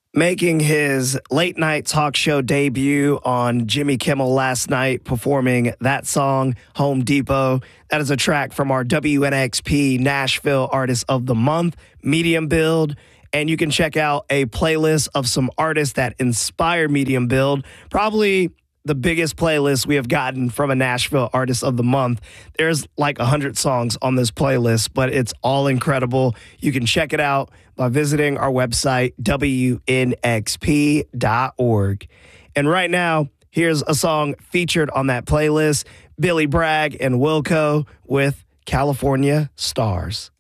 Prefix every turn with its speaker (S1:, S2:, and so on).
S1: Making his late night talk show debut on Jimmy Kimmel last night, performing that song, Home Depot. That is a track from our WNXP Nashville Artist of the Month, Medium Build. And you can check out a playlist of some artists that inspire Medium Build. Probably the biggest playlist we have gotten from a Nashville Artist of the Month. There's like 100 songs on this playlist, but it's all incredible. You can check it out by visiting our website, WNXP.org. And right now, here's a song featured on that playlist, Billy Bragg and Wilco with California Stars.